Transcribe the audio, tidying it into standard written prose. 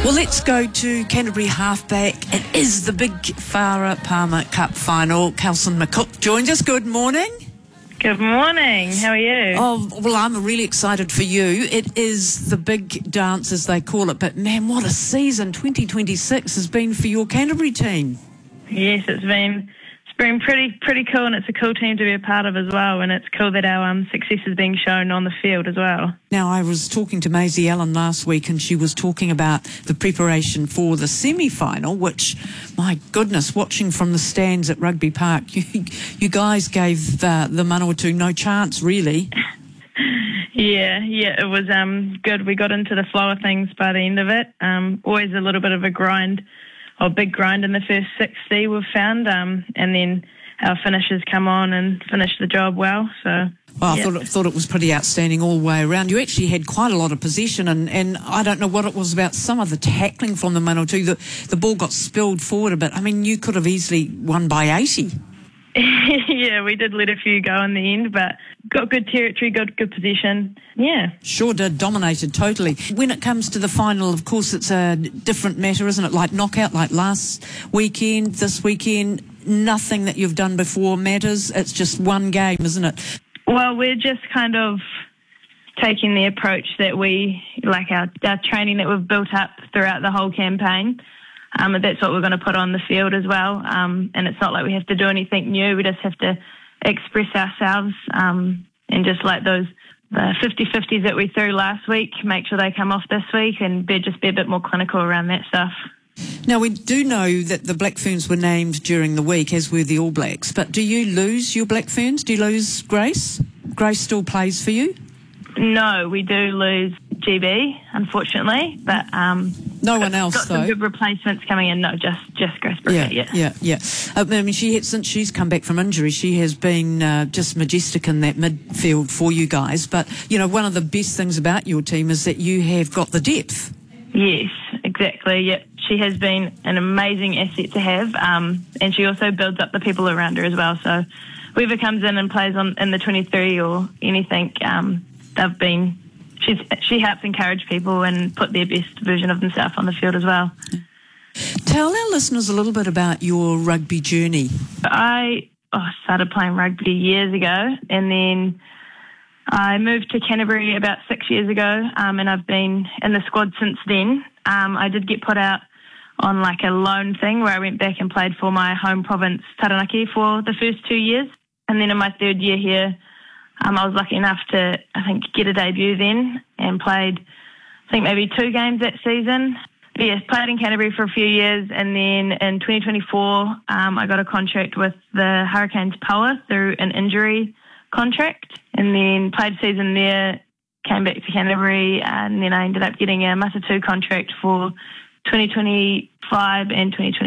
Well, let's go to Canterbury halfback. It is the big Farah Palmer Cup final. Kelson McCook joins us. Good morning. Good morning. How are you? Oh, well, I'm really excited for you. It is the big dance, as they call it. But, man, what a season 2026 has been for your Canterbury team. Yes, it's been pretty cool, and it's a cool team to be a part of as well. And it's cool that our success is being shown on the field as well. Now, I was talking to Maisie Allen last week, and she was talking about the preparation for the semi-final, which, my goodness, watching from the stands at Rugby Park, you guys gave the Manawatu no chance, really. Yeah, it was good. We got into the flow of things by the end of it. Always a little bit of a grind, or big grind in the first 60 we've found, and then our finishers come on and finish the job well. So, well, yeah. I thought it was pretty outstanding all the way around. You actually had quite a lot of possession, and I don't know what it was about some of the tackling from the Manawatu. The ball got spilled forward a bit. I mean, you could have easily won by 80. Yeah, we did let a few go in the end, but got good territory, got good position. Yeah. Sure did, dominated totally. When it comes to the final, of course, it's a different matter, isn't it? Like knockout, like last weekend, this weekend, nothing that you've done before matters. It's just one game, isn't it? Well, we're just kind of taking the approach that we, like our training that we've built up throughout the whole campaign. That's what we're going to put on the field as well. And it's not like we have to do anything new. We just have to express ourselves and just like those 50-50s that we threw last week, make sure they come off this week and just be a bit more clinical around that stuff. Now, we do know that the Black Ferns were named during the week, as were the All Blacks. But do you lose your Black Ferns? Do you lose Grace? Grace still plays for you? No, we do lose GB, unfortunately, but no one else, got though. Some good replacements coming in. No, just Grace Brickett. Yeah. I mean, since she's come back from injury, she has been just majestic in that midfield for you guys. But you know, one of the best things about your team is that you have got the depth. Yes, exactly. Yep, she has been an amazing asset to have, and she also builds up the people around her as well. So whoever comes in and plays in the 23 or anything, she helps encourage people and put their best version of themselves on the field as well. Tell our listeners a little bit about your rugby journey. I started playing rugby years ago, and then I moved to Canterbury about 6 years ago, and I've been in the squad since then. I did get put out on like a loan thing where I went back and played for my home province, Taranaki, for the first 2 years. And then in my third year here, I was lucky enough to, I think, get a debut then and played, I think, maybe 2 games that season. But yes, played in Canterbury for a few years, and then in 2024, I got a contract with the Hurricanes Power through an injury contract, and then played a season there, came back to Canterbury, and then I ended up getting a Matatu contract for 2025 and 2026.